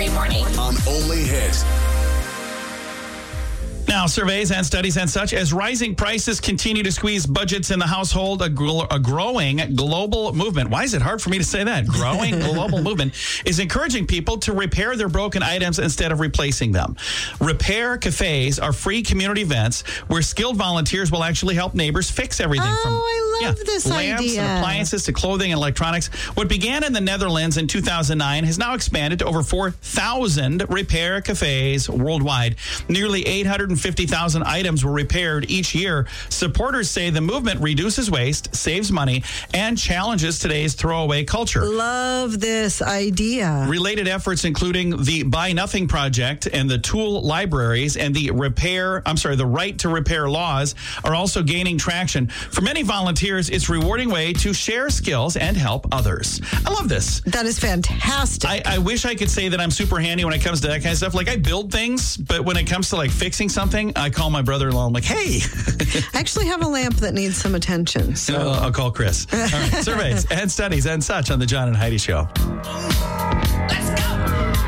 every morning. On Only Hit. Now, surveys and studies and such, as rising prices continue to squeeze budgets in the household, a growing global movement. Why is it hard for me to say that? Growing global movement is encouraging people to repair their broken items instead of replacing them. Repair cafes are free community events where skilled volunteers will actually help neighbors fix everything I love this lamps idea. and appliances to clothing and electronics. What began in the Netherlands in 2009 has now expanded to over 4,000 repair cafes worldwide. Nearly 850,000 items were repaired each year. Supporters say the movement reduces waste, saves money, and challenges today's throwaway culture. Love this idea. Related efforts, including the Buy Nothing Project and the Tool Libraries and the Right to Repair laws, are also gaining traction. For many volunteers, it's a rewarding way to share skills and help others. I love this. That is fantastic. I wish I could say that I'm super handy when it comes to that kind of stuff. Like, I build things, but when it comes to like fixing something, I call my brother-in-law. I'm like, hey. I actually have a lamp that needs some attention. So I'll call Chris. All right. Surveys and studies and such on the John and Heidi Show. Let's go.